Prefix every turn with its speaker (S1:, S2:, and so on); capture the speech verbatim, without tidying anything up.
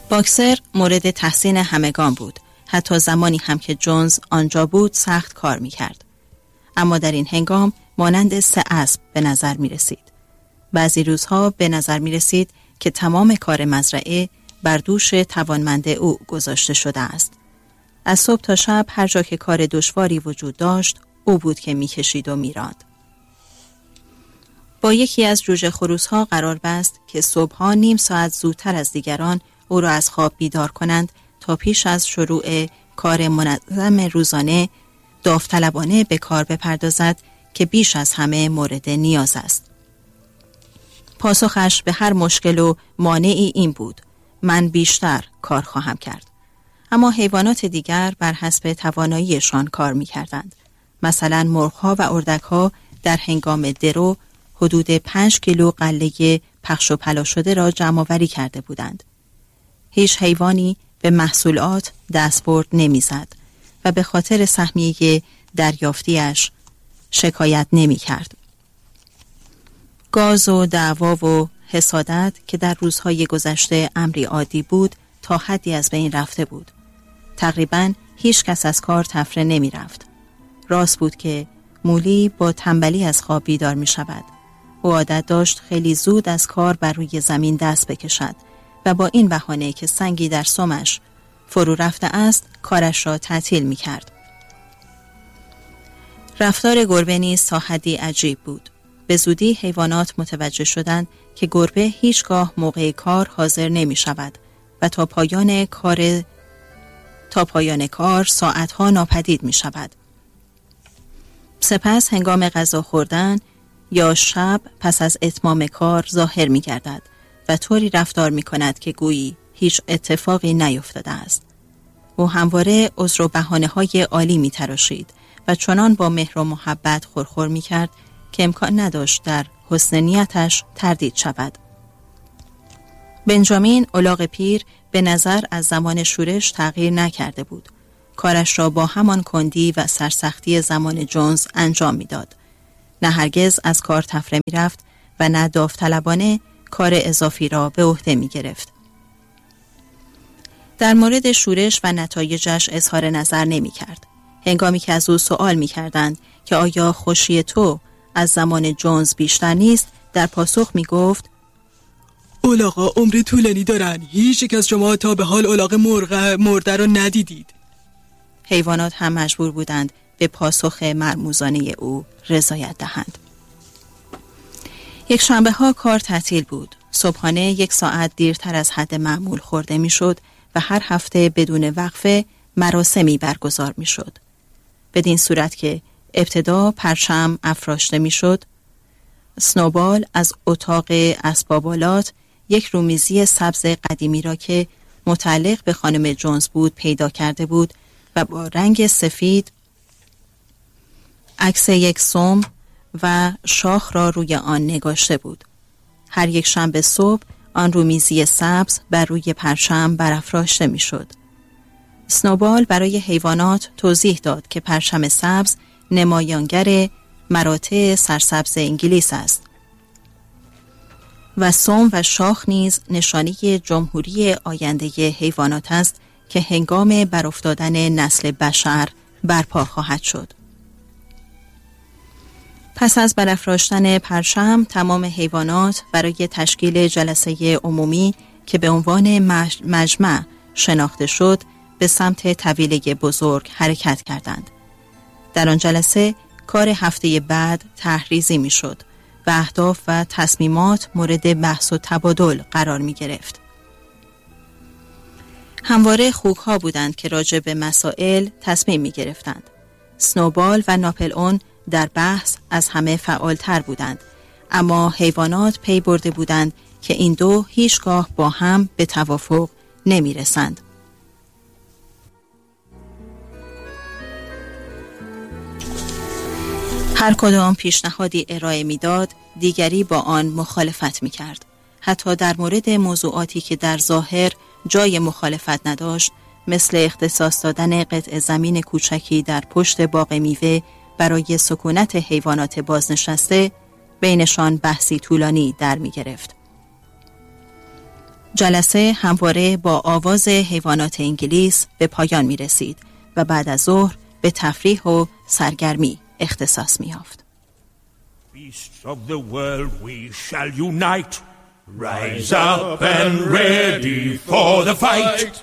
S1: باکسر مورد تحسین همگان بود. حتی زمانی هم که جونز آنجا بود سخت کار می کرد. اما در این هنگام مانند سه اسب به نظر می رسید. بعضی روزها به نظر می رسید که تمام کار مزرعه بر دوش توانمند او گذاشته شده است. از صبح تا شب هر جا که کار دشواری وجود داشت او بود که می کشید و می راند. با یکی از جوجه خروس‌ها قرار بست که صبحها نیم ساعت زودتر از دیگران او را از خواب بیدار کنند تا پیش از شروع کار منظم روزانه داوطلبانه به کار بپردازد که بیش از همه مورد نیاز است. پاسخش به هر مشکل و مانعی این بود: من بیشتر کار خواهم کرد. اما حیوانات دیگر بر حسب تواناییشان کار می کردند. مثلا مرغ‌ها و اردک‌ها در هنگام درو حدود پنج کیلو غله پخش و پلا شده را جمع‌آوری کرده بودند. هیچ حیوانی به محصولات دستبرد نمی‌زد و به خاطر سهمیه دریافتیش شکایت نمی کرد. گاز و دعوا و حسادت که در روزهای گذشته امری عادی بود تا حدی از بین رفته بود. تقریباً هیچ کس از کار تفره نمی رفت. راست بود که مولی با تنبلی از خواب بیدار می شود. او عادت داشت خیلی زود از کار بر روی زمین دست بکشد و با این بهانه که سنگی در سمش فرو رفته است کارش را تعطیل می کرد. رفتار گربه نیز تا حدی عجیب بود. به زودی حیوانات متوجه شدند که گربه هیچگاه موقع کار حاضر نمی شود و تا پایان کار تا پایان کار ساعتها ناپدید می شود. سپس هنگام غذا خوردن یا شب پس از اتمام کار ظاهر می گردد و طوری رفتار می کند که گویی هیچ اتفاقی نیفتاده است. او همواره عذر و بهانه های عالی می تراشید و چنان با مهر و محبت خورخور می کرد که امکان نداشت در حسن نیتش تردید شود. بنجامین الاغ پیر به نظر از زمان شورش تغییر نکرده بود. کارش را با همان کندی و سرسختی زمان جونز انجام می داد. نه هرگز از کار تفره می رفت و نه داوطلبانه کار اضافی را به عهده می گرفت. در مورد شورش و نتایجش اظهار نظر نمی کرد. هنگامی که از او سوال می کردند که آیا خوشی تو از زمان جونز بیشتر نیست، در پاسخ می گفت:
S2: الاغا عمر طولانی دارن، هیچ یک از شما تا به حال الاغ مرغ مرده را ندیدید.
S1: حیوانات هم مجبور بودند به پاسخ مرموزانه او رضایت دهند. یک شنبه ها کار تعطیل بود. صبحانه یک ساعت دیرتر از حد معمول خورده می شد و هر هفته بدون وقفه مراسمی برگزار می شد. بدین صورت که ابتدا پرچم افراشته می شد. سنوبال از اتاق اسباب‌آلات یک رومیزی سبز قدیمی را که متعلق به خانم جونز بود پیدا کرده بود و با رنگ سفید عکس یک سم و شاخ را روی آن نگاشته بود. هر یک شنبه صبح آن رومیزی سبز بر روی پرچم برافراشته می شد. سنوبال برای حیوانات توضیح داد که پرچم سبز نمایانگر مراتع سرسبز انگلیس است و سم و شاخ نیز نشانی جمهوری آینده حیوانات است که هنگام برافتادن نسل بشر برپا خواهد شد. پس از برافراشتن پرچم تمام حیوانات برای تشکیل جلسه عمومی که به عنوان مجمع شناخته شد به سمت طویله بزرگ حرکت کردند. در آن جلسه کار هفته بعد طرح‌ریزی می شد و اهداف و تصمیمات مورد بحث و تبادل قرار می گرفت. همواره خوک‌ها بودند که راجع به مسائل تصمیم می گرفتند. سنوبال و ناپل اون در بحث از همه فعالتر بودند، اما حیوانات پی برده بودند که این دو هیچگاه با هم به توافق نمی رسند. هر کدام پیشنهادی ارائه میداد، دیگری با آن مخالفت می کرد. حتی در مورد موضوعاتی که در ظاهر جای مخالفت نداشت، مثل اختصاص دادن قطع زمین کوچکی در پشت باغ میوه برای سکونت حیوانات بازنشسته، بینشان بحثی طولانی در می گرفت. جلسه همواره با آواز حیوانات انگلیس به پایان می رسید و بعد از ظهر به تفریح و سرگرمی اختصاص می یافت.
S3: Beasts of the world we shall unite. Rise up and ready for the fight.